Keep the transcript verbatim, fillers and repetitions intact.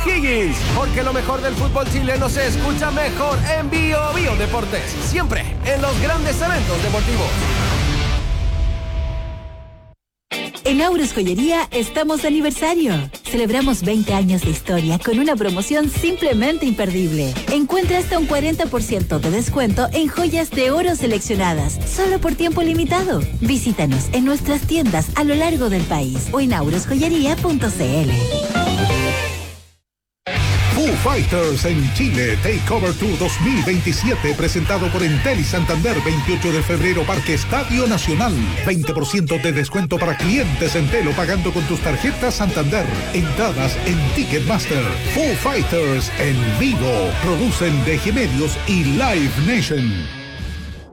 O'Higgins, porque lo mejor del fútbol chileno se escucha mejor en Bio Bio Deportes, siempre en los grandes eventos deportivos. En Auros Joyería estamos de aniversario. Celebramos veinte años de historia con una promoción simplemente imperdible. Encuentra hasta un cuarenta por ciento de descuento en joyas de oro seleccionadas, solo por tiempo limitado. Visítanos en nuestras tiendas a lo largo del país o en auros joyería punto c l. Foo Fighters en Chile Takeover Tour dos mil veintisiete, presentado por Entel y Santander, veintiocho de febrero, Parque Estadio Nacional. veinte por ciento de descuento para clientes Entel o pagando con tus tarjetas Santander. Entradas en Ticketmaster. Foo Fighters en vivo. Producen D G Medios y Live Nation.